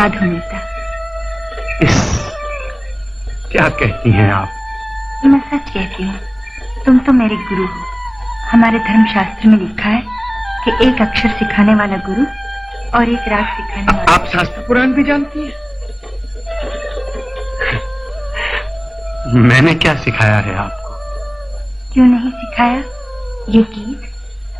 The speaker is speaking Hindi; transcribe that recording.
साधु नेता। क्या कहती हैं आप? मैं सच कहती हूँ, तुम तो मेरे गुरु हो। हमारे धर्मशास्त्र में लिखा है कि एक अक्षर सिखाने वाला गुरु और एक राग सिखाने वाला। आप शास्त्र पुराण भी जानती हैं? मैंने क्या सिखाया है आपको? क्यों नहीं सिखाया? ये गीत